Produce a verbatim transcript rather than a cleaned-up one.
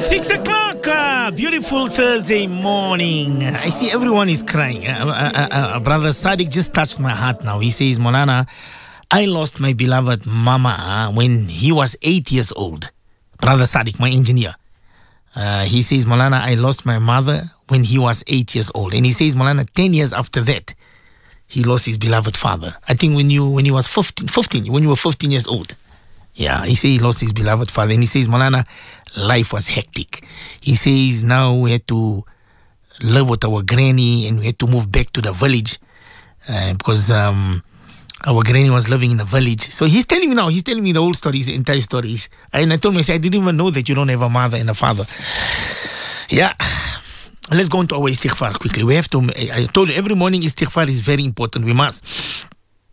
Six o'clock, uh, beautiful Thursday morning. I see everyone is crying. Uh, uh, uh, uh, Brother Sadiq just touched my heart now. He says, Molana, I lost my beloved mama uh, when he was eight years old. Brother Sadiq, my engineer. Uh, he says, Molana, I lost my mother when he was eight years old. And he says, Molana, ten years after that, he lost his beloved father. I think when you when he was fifteen, fifteen, when you were fifteen years old. Yeah, he says he lost his beloved father. And he says, Molana, life was hectic. He says now we had to live with our granny and we had to move back to the village uh, because um, our granny was living in the village. So he's telling me now, he's telling me the whole story, his entire story. And I told him, I said, I didn't even know that you don't have a mother and a father. Yeah. Let's go into our istighfar quickly. We have to, I told you, every morning istighfar is very important. We must.